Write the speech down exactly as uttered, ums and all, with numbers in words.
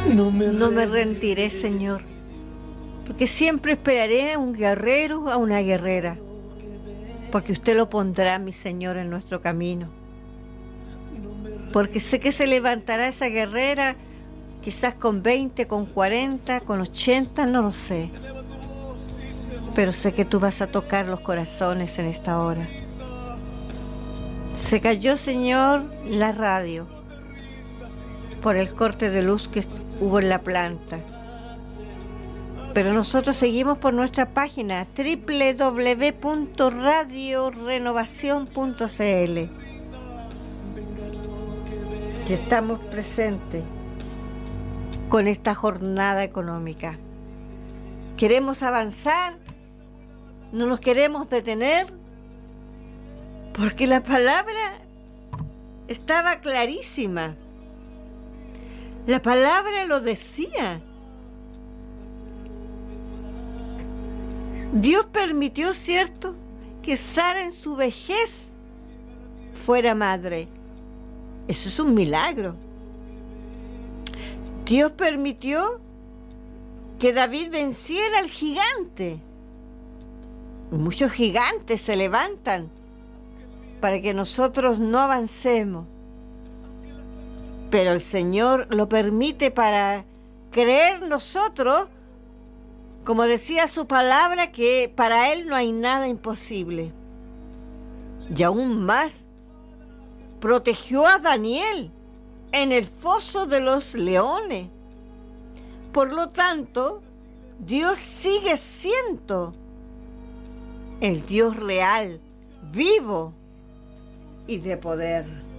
No me, no me rendiré, Señor, porque siempre esperaré a un guerrero, a una guerrera, porque usted lo pondrá, mi Señor, en nuestro camino. Porque sé que se levantará esa guerrera, quizás con veinte, con cuarenta, con ochenta, no lo sé. Pero sé que tú vas a tocar los corazones en esta hora. Se cayó, Señor, la radio por el corte de luz que hubo en la planta. Pero nosotros seguimos por nuestra página doble u doble u doble u punto radio renovación punto c l. Y estamos presentes con esta jornada económica. Queremos avanzar, no nos queremos detener, porque la palabra estaba clarísima. La palabra lo decía. Dios permitió, ¿cierto?, que Sara en su vejez fuera madre. Eso es un milagro. Dios permitió que David venciera al gigante. Muchos gigantes se levantan para que nosotros no avancemos. Pero el Señor lo permite para creer nosotros, como decía su palabra, que para Él no hay nada imposible. Y aún más, protegió a Daniel en el foso de los leones. Por lo tanto, Dios sigue siendo el Dios real, vivo y de poder.